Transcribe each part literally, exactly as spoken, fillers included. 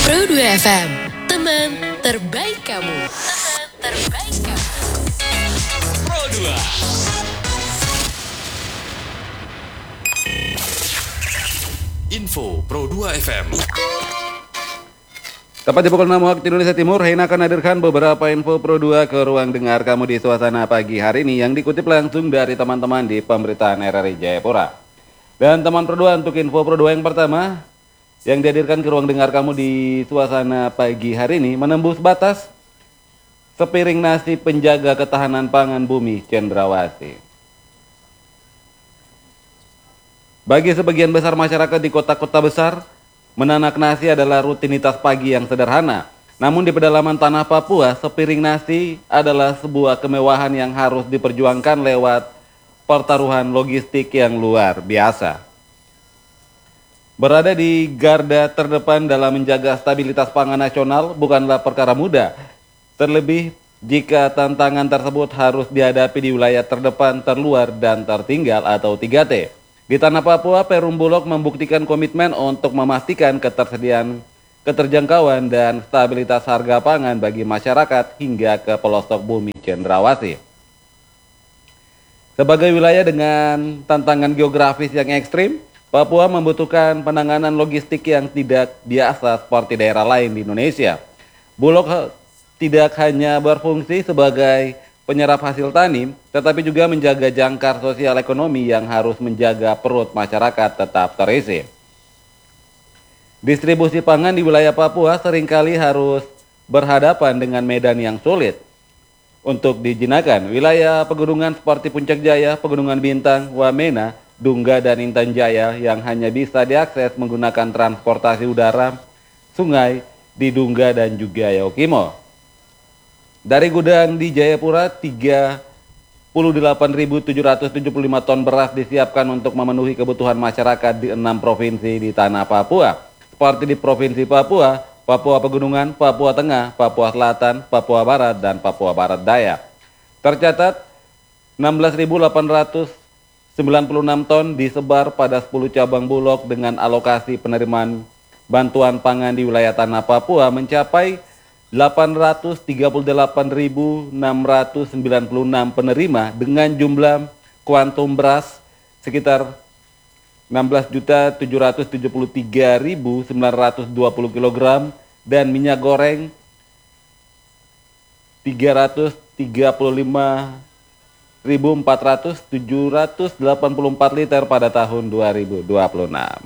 Pro dua F M, teman terbaik kamu. Teman terbaik kamu. Pro dua. Info Pro dua F M. Tepat di pukul enam waktu Indonesia Timur, Heina akan hadirkan beberapa info Pro dua ke ruang dengar kamu di suasana pagi hari ini yang dikutip langsung dari teman-teman di pemberitaan R R I Jayapura. Dan teman Pro dua, untuk info Pro dua yang pertama yang dihadirkan ke ruang dengar kamu di suasana pagi hari ini, menembus batas sepiring nasi penjaga ketahanan pangan bumi Cendrawasih. Bagi sebagian besar masyarakat di kota-kota besar, menanak nasi adalah rutinitas pagi yang sederhana. Namun di pedalaman tanah Papua, sepiring nasi adalah sebuah kemewahan yang harus diperjuangkan lewat pertaruhan logistik yang luar biasa. Berada di garda terdepan dalam menjaga stabilitas pangan nasional bukanlah perkara mudah. Terlebih jika tantangan tersebut harus dihadapi di wilayah terdepan, terluar, dan tertinggal atau tiga T. Di tanah Papua, Perum Bulog membuktikan komitmen untuk memastikan ketersediaan, keterjangkauan, dan stabilitas harga pangan bagi masyarakat hingga ke pelosok bumi Cendrawasih. Sebagai wilayah dengan tantangan geografis yang ekstrim, Papua membutuhkan penanganan logistik yang tidak biasa seperti daerah lain di Indonesia. Bulog tidak hanya berfungsi sebagai penyerap hasil tani, tetapi juga menjaga jangkar sosial ekonomi yang harus menjaga perut masyarakat tetap terisi. Distribusi pangan di wilayah Papua seringkali harus berhadapan dengan medan yang sulit untuk dijinakan. Wilayah pegunungan seperti Puncak Jaya, Pegunungan Bintang, Wamena, Dungga, dan Intan Jaya yang hanya bisa diakses menggunakan transportasi udara, sungai di Dungga dan juga Yaukimo. Dari gudang di Jayapura, tiga puluh delapan ribu tujuh ratus tujuh puluh lima ton beras disiapkan untuk memenuhi kebutuhan masyarakat di enam provinsi di tanah Papua, seperti di Provinsi Papua, Papua Pegunungan, Papua Tengah, Papua Selatan, Papua Barat, dan Papua Barat Daya. Tercatat enam belas ribu delapan ratus sembilan puluh enam ton disebar pada sepuluh cabang bulog dengan alokasi penerimaan bantuan pangan di wilayah tanah Papua mencapai delapan ratus tiga puluh delapan ribu enam ratus sembilan puluh enam penerima dengan jumlah kuantum beras sekitar enam belas juta tujuh ratus tujuh puluh tiga ribu sembilan ratus dua puluh kilogram dan minyak goreng tiga ratus tiga puluh lima ribu empat ratus tujuh ratus delapan puluh empat liter pada tahun dua ribu dua puluh enam.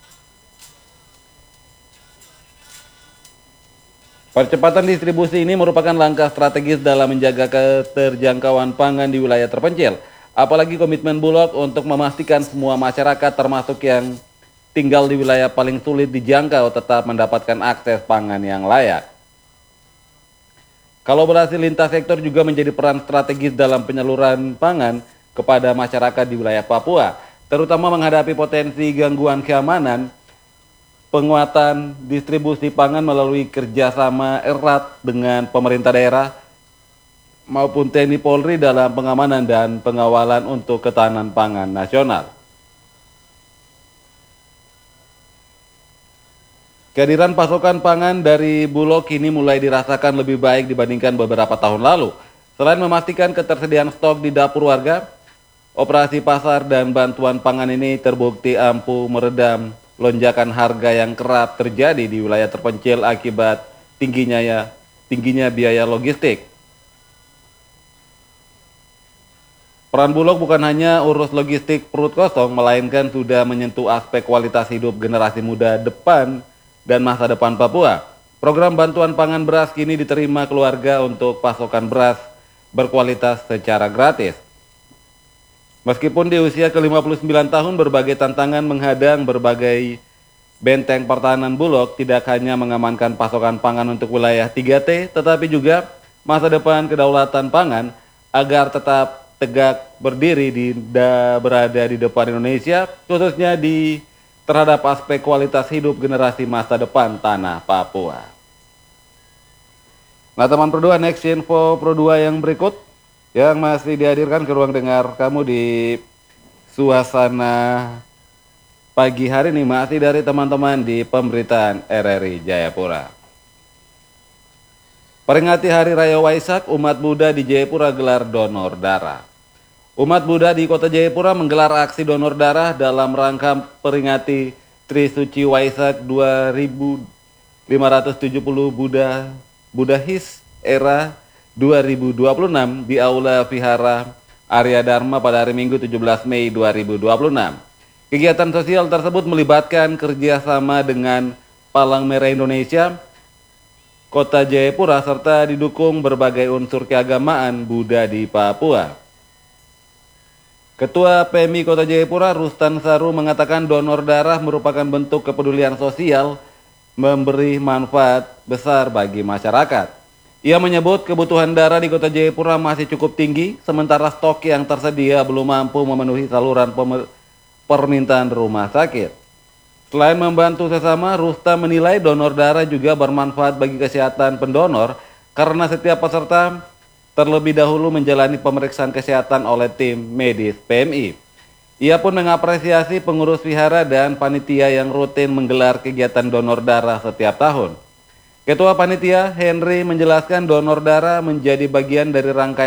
Percepatan distribusi ini merupakan langkah strategis dalam menjaga keterjangkauan pangan di wilayah terpencil. Apalagi komitmen Bulog untuk memastikan semua masyarakat termasuk yang tinggal di wilayah paling sulit dijangkau tetap mendapatkan akses pangan yang layak. Kolaborasi lintas sektor juga menjadi peran strategis dalam penyaluran pangan kepada masyarakat di wilayah Papua, terutama menghadapi potensi gangguan keamanan. Penguatan distribusi pangan melalui kerjasama erat dengan pemerintah daerah maupun T N I Polri dalam pengamanan dan pengawalan untuk ketahanan pangan nasional. Kehadiran pasokan pangan dari Bulog kini mulai dirasakan lebih baik dibandingkan beberapa tahun lalu. Selain memastikan ketersediaan stok di dapur warga, operasi pasar dan bantuan pangan ini terbukti ampuh meredam lonjakan harga yang kerap terjadi di wilayah terpencil akibat tingginya ya tingginya biaya logistik. Peran Bulog bukan hanya urus logistik perut kosong, melainkan sudah menyentuh aspek kualitas hidup generasi muda depan dan masa depan Papua. Program bantuan pangan beras kini diterima keluarga untuk pasokan beras berkualitas secara gratis. Meskipun di usia ke lima puluh sembilan tahun berbagai tantangan menghadang berbagai benteng pertahanan Bulog tidak hanya mengamankan pasokan pangan untuk wilayah tiga T, tetapi juga masa depan kedaulatan pangan agar tetap tegak berdiri di da, berada di depan Indonesia, khususnya di terhadap aspek kualitas hidup generasi masa depan tanah Papua. Nah teman Pro dua, next info Pro dua yang berikut yang masih dihadirkan ke ruang dengar kamu di suasana pagi hari ini masih dari teman-teman di pemberitaan R R I Jayapura. Peringati Hari Raya Waisak, umat Buddha di Jayapura gelar donor darah. Umat Buddha di Kota Jayapura menggelar aksi donor darah dalam rangka peringati Trisuci Waisak dua ribu lima ratus tujuh puluh Buddha Buddhis era dua ribu dua puluh enam di Aula Vihara Arya Dharma pada hari Minggu tujuh belas Mei dua ribu dua puluh enam. Kegiatan sosial tersebut melibatkan kerjasama dengan Palang Merah Indonesia, Kota Jayapura, serta didukung berbagai unsur keagamaan Buddha di Papua. Ketua P M I Kota Jayapura, Rustan Saru, mengatakan donor darah merupakan bentuk kepedulian sosial, memberi manfaat besar bagi masyarakat. Ia menyebut kebutuhan darah di Kota Jayapura masih cukup tinggi, sementara stok yang tersedia belum mampu memenuhi saluran permintaan rumah sakit. Selain membantu sesama, Rustam menilai donor darah juga bermanfaat bagi kesehatan pendonor karena setiap peserta terlebih dahulu menjalani pemeriksaan kesehatan oleh tim medis P M I. Ia pun mengapresiasi pengurus vihara dan panitia yang rutin menggelar kegiatan donor darah setiap tahun. Ketua panitia Henry menjelaskan donor darah menjadi bagian dari rangkaian